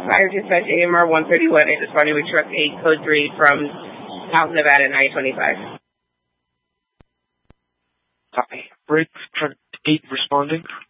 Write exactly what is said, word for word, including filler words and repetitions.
Fire Dispatch A M R one thirty-one is responding with truck eight, code three from South Nevada nine twenty-five. Hi. Break truck eight responding.